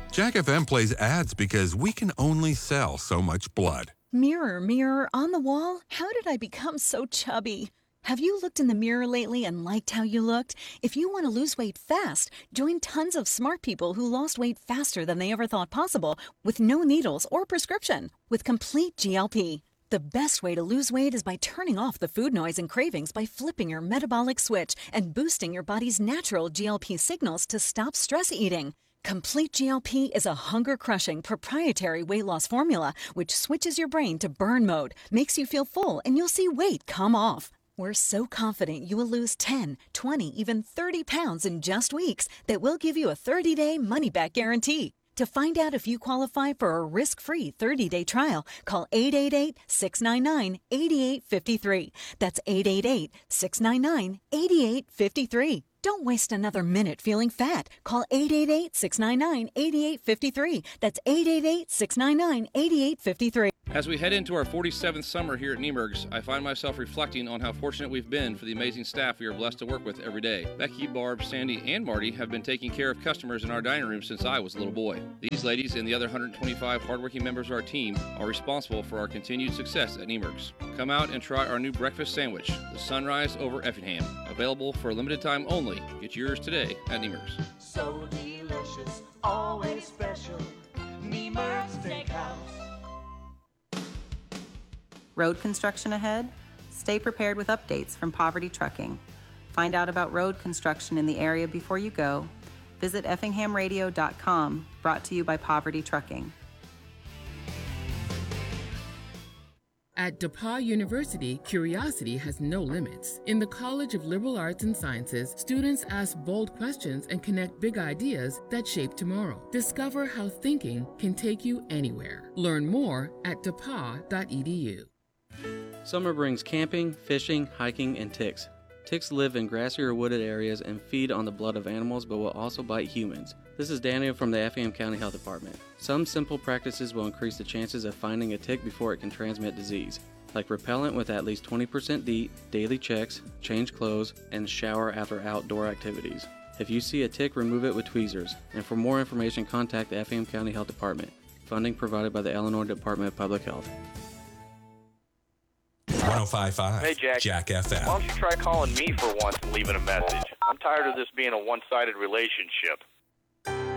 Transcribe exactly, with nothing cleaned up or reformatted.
Jack F M plays ads because we can only sell so much blood. Mirror, mirror on the wall, how did I become so chubby? Have you looked in the mirror lately and liked how you looked? If you want to lose weight fast, join tons of smart people who lost weight faster than they ever thought possible with no needles or prescription with Complete G L P. The best way to lose weight is by turning off the food noise and cravings by flipping your metabolic switch and boosting your body's natural G L P signals to stop stress eating. Complete G L P is a hunger-crushing proprietary weight loss formula which switches your brain to burn mode, makes you feel full, and you'll see weight come off. We're so confident you will lose ten, twenty, even thirty pounds in just weeks that we'll give you a thirty-day money-back guarantee. To find out if you qualify for a risk-free thirty-day trial, call eight eight eight, six nine nine, eight eight five three. That's eight eight eight, six nine nine, eight eight five three. Don't waste another minute feeling fat. Call eight eight eight, six nine nine, eight eight five three. That's eight eight eight, six nine nine, eight eight five three. As we head into our forty-seventh summer here at Niemergs, I find myself reflecting on how fortunate we've been for the amazing staff we are blessed to work with every day. Becky, Barb, Sandy, and Marty have been taking care of customers in our dining room since I was a little boy. These ladies and the other one hundred twenty-five hardworking members of our team are responsible for our continued success at Niemergs. Come out and try our new breakfast sandwich, the Sunrise over Effingham. Available for a limited time only. Get yours today at Niemergs. So delicious, always special. Niemergs Steakhouse. Road construction ahead? Stay prepared with updates from Poverty Trucking. Find out about road construction in the area before you go. Visit effingham radio dot com, brought to you by Poverty Trucking. At DePauw University, curiosity has no limits. In the College of Liberal Arts and Sciences, students ask bold questions and connect big ideas that shape tomorrow. Discover how thinking can take you anywhere. Learn more at d e p a w dot e d u. Summer brings camping, fishing, hiking, and ticks. Ticks live in grassy or wooded areas and feed on the blood of animals but will also bite humans. This is Daniel from the Effingham County Health Department. Some simple practices will increase the chances of finding a tick before it can transmit disease, like repellent with at least twenty percent DEET, daily checks, change clothes, and shower after outdoor activities. If you see a tick, remove it with tweezers. And for more information, contact the Effingham County Health Department. Funding provided by the Illinois Department of Public Health. one oh five point five Hey, Jack. Jack F M. Why don't you try calling me for once and leaving a message? I'm tired of this being a one-sided relationship.